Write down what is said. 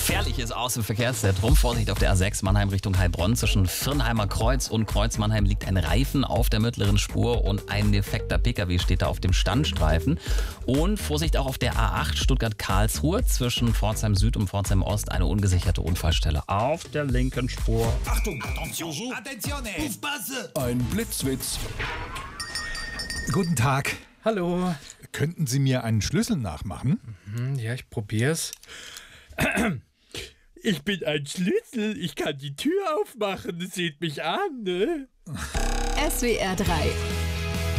Gefährliches aus dem Verkehrszentrum. Vorsicht auf der A6 Mannheim Richtung Heilbronn. Zwischen Firnheimer Kreuz und Kreuz Mannheim liegt ein Reifen auf der mittleren Spur und ein defekter PKW steht da auf dem Standstreifen. Und Vorsicht auch auf der A8 Stuttgart-Karlsruhe. Zwischen Pforzheim Süd und Pforzheim Ost eine ungesicherte Unfallstelle auf der linken Spur. Achtung, attention, attenzione, aufpasse! Ein Blitzwitz. Guten Tag. Hallo. Könnten Sie mir einen Schlüssel nachmachen? Ja, ich probier's. Ich bin ein Schlüssel. Ich kann die Tür aufmachen. Seht mich an, ne? SWR 3